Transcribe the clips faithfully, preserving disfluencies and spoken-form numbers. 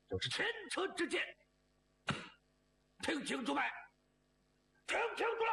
就是前车之鉴。听清楚没？听清楚了！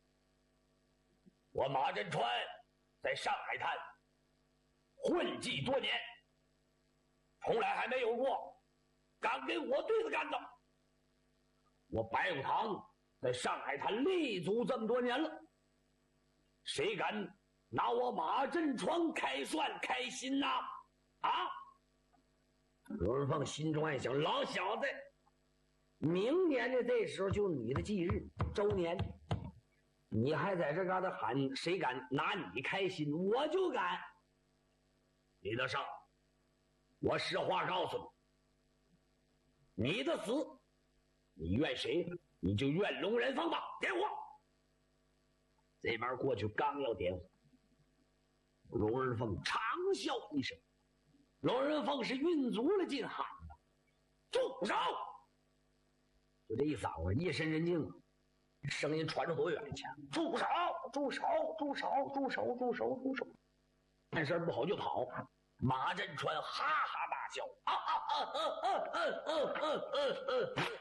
我马振川在上海滩混迹多年，从来还没有过敢跟我对着干的。我白虎堂在上海滩立足这么多年了，谁敢拿我马振川开涮开心呐？啊！罗文凤心中暗想：老小子，明年的这时候就你的忌日周年，你还在这嘎达喊谁敢拿你开心，我就敢。李德胜，我实话告诉你，你的死，你怨谁？你就怨龙人凤吧！点火！这边过去刚要点火，龙人凤长啸一声，龙人凤是运足了劲喊的：“住手！”就这一嗓子，夜深人静，声音传多远去？住手！住手！住手！住手！住手！住手！看事不好就跑。马振川哈哈大笑，啊啊啊啊啊啊啊啊啊啊！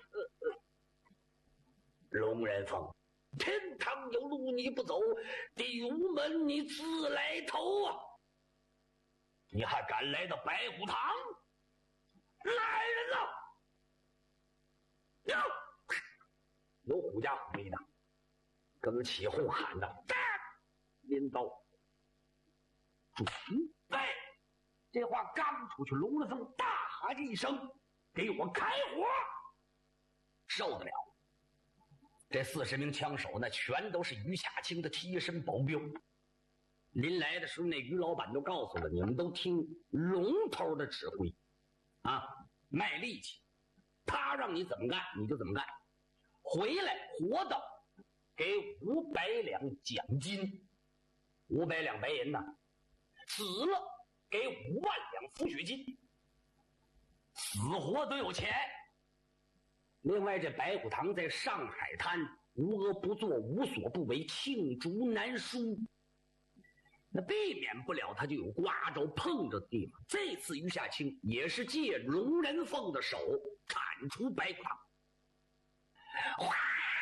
龙人凤，天堂有路你不走，地无门你自来投啊！你还敢来到白虎堂？来人呐！有有狐假虎威的，跟着起哄喊的，站！拎刀，准备！这话刚出去，龙人凤大喊一声：“给我开火！”受得了？这四十名枪手那全都是于夏青的贴身保镖。临来的时候，那于老板都告诉了你们，都听龙头的指挥啊，卖力气，他让你怎么干你就怎么干。回来活的给五百两奖金，五百两白银呢；死了给五万两抚恤金，死活都有钱。另外，这白虎堂在上海滩无恶不作，无所不为，罄竹难书，那避免不了他就有刮着碰着的地方。这次于夏青也是借龙人凤的手铲除白虎堂，哗，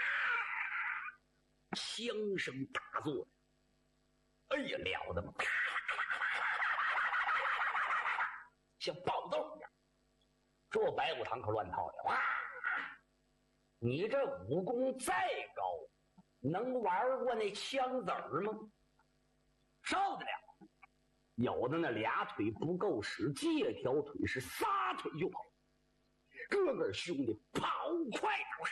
枪声大作，哎呀了得，像爆豆一样。这白虎堂可乱套了，哇！你这武功再高，能玩过那枪子儿吗？受得了？有的那俩腿不够使，借条腿是撒腿就跑。个个兄弟跑快点，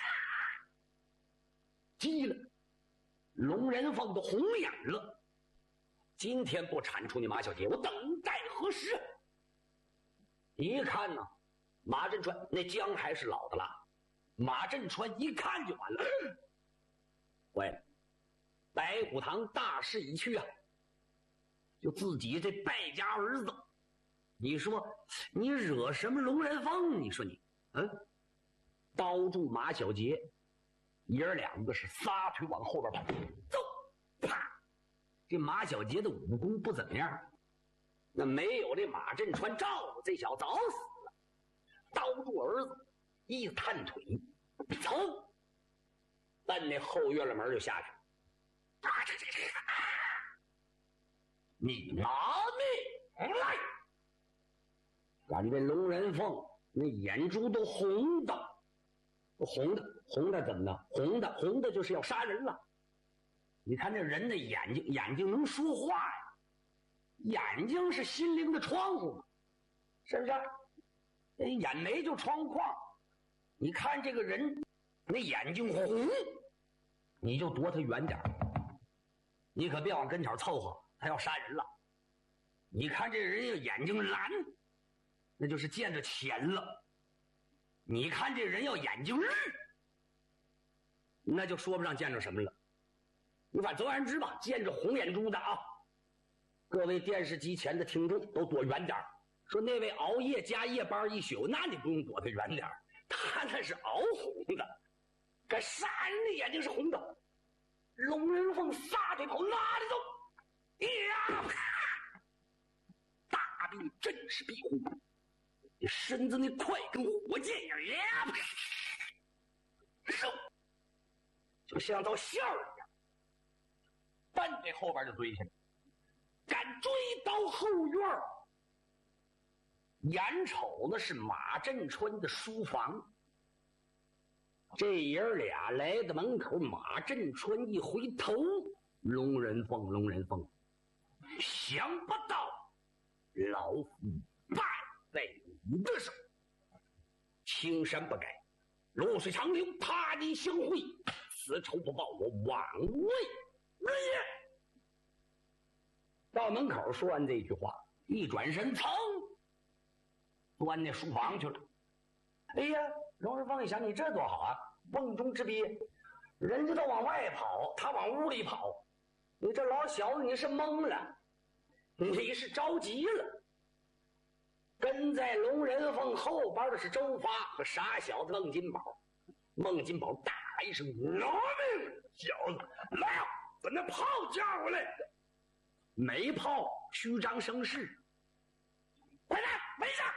急了，龙人凤都红眼了。今天不铲除你马小姐，我等待何时？一看呢，马振川那姜还是老的辣。马振川一看就完了，坏了，白虎堂大势已去啊！就自己这败家儿子，你说你惹什么龙人凤？你说你，嗯，包住马小杰，爷儿两个是撒腿往后边跑，走，啪！这马小杰的武功不怎么样，那没有这马振川照顾，这小子早死了。包住儿子。一探腿，走，奔那后院的门就下去。啊，这这这，你拿命来！感觉龙人凤那眼珠都红的，红的，红的怎么的？红的，红的就是要杀人了。你看那人的眼睛，眼睛能说话呀，眼睛是心灵的窗户，是不是？那眼眉就窗框。你看这个人那眼睛红，你就躲他远点，你可别往跟前凑合，他要杀人了。你看这人眼睛蓝，那就是见着钱了。你看这人要眼睛绿，那就说不上见着什么了。你反正总而言之吧，见着红眼珠的啊，各位电视机前的听众都躲远点。说那位熬夜加夜班一宿，那你不用躲他远点，他那是熬红的，可杀人的眼睛是红的。龙人凤撒腿跑，哪里走？呀！大臂真是逼红， 你身子那快跟火箭一样，呀，嗖，就像道线儿一样，奔这后边就追去了。赶追到后院，眼瞅的是马振川的书房。这爷儿俩来到门口，马振川一回头，龙人凤，龙人凤，想不到老夫败在你的手。青山不改，弱水长流，他你相会，此仇不报，我枉为人也。到门口说完这句话，一转身，噌，钻那书房去了。哎呀，龙人凤一想，你这多好啊！瓮中之鳖，人家都往外跑，他往屋里跑。你这老小子，你是懵了，你是着急了。跟在龙人凤后边的是周发和傻小子孟金宝。孟金宝大一声：“拿命！小子，来，把那炮架过来！”没炮，虚张声势。快点围上！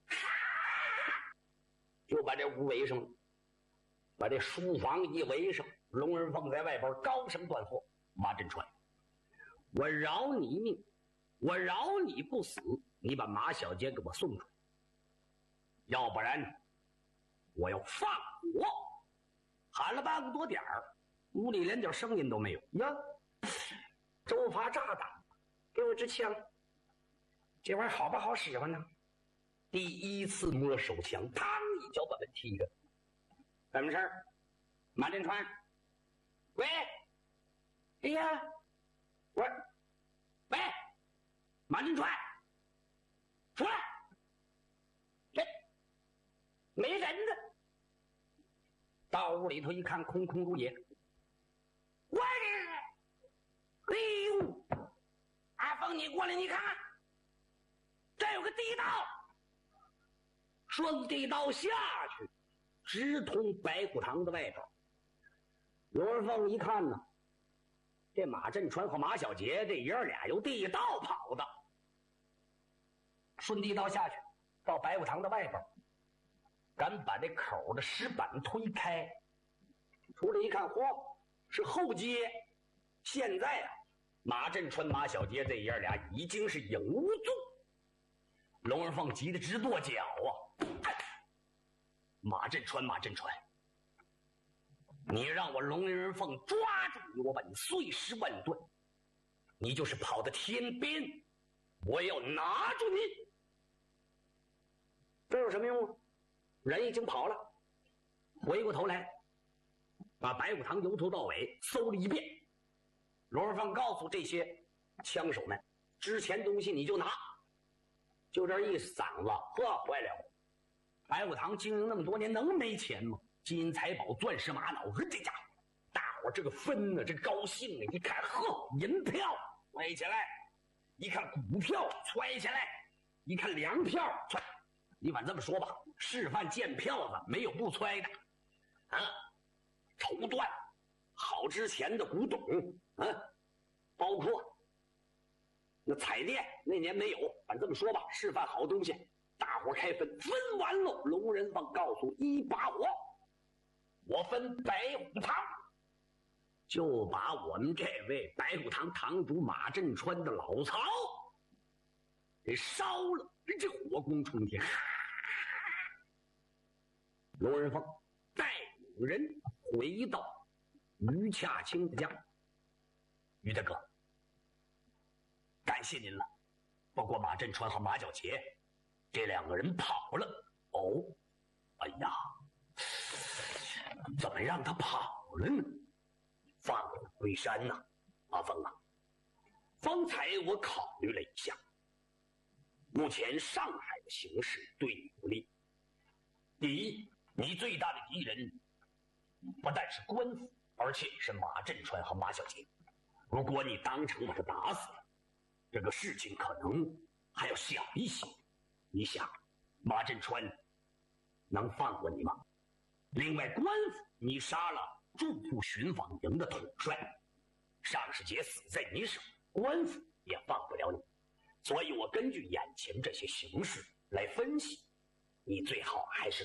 就把这屋围上了，把这书房一围上。龙人凤在外边高声断喝：“马振川，我饶你一命，我饶你不死，你把马小姐给我送出来，要不然我要放火！”喊了半个多点儿，屋里连点声音都没有。呀，周发炸弹，给我支枪，这玩意儿好不好使唤呢？第一次摸手枪，嘡一脚把门踢开。怎么事儿？马振川，喂，哎呀，我，喂，马振川，出来，这没人呢。到屋里头一看，空空如也。我这，哎呦，阿凤，你过来，你看，这有个地道。顺地道下去，直通白虎堂的外边。罗二凤一看呢，这马振川和马小杰这爷儿俩由地道跑的，顺地道下去，到白虎堂的外边，敢把这口的石板推开，出来一看，嚯，是后街。现在啊，马振川、马小杰这爷儿俩已经是影无踪。龙二凤急得直跺脚啊！马振川，马振川，你让我龙人凤抓住你，我把你碎尸万段。你就是跑到天边，我要拿住你。这有什么用啊？人已经跑了。回过头来，把白虎堂由头到尾搜了一遍。龙二凤告诉这些枪手们，之前东西你就拿。就这一嗓子，呵，坏了！白虎堂经营那么多年，能没钱吗？金银财宝、钻石、玛瑙，这家伙，大伙这个分呢，这个高兴啊！一看，呵，银票揣起来；一看股票揣起来；一看粮票揣。你反这么说吧，示范见票子没有不揣的，啊，绸缎，好值钱的古董，啊，包括。那彩电那年没有，反正这么说吧，示范好东西，大伙开分，分完了，龙人凤告诉一把我，我分白虎堂，就把我们这位白虎堂堂主马振川的老巢给烧了，这火攻冲天。龙人凤带五人回到于洽清的家，于大哥。感谢您了，不过马振川和马小杰这两个人跑了。哦，哎呀，怎么让他跑了呢？放虎归山呐、啊，阿峰啊！方才我考虑了一下，目前上海的形势对你不利。第一，你最大的敌人不但是官府，而且是马振川和马小杰。如果你当场把他打死了，这个事情可能还要小一些。你想，马振川能放过你吗？另外，官府你杀了驻部巡防营的统帅，尚世杰死在你手，官府也放不了你。所以我根据眼前这些形势来分析， 你最好还是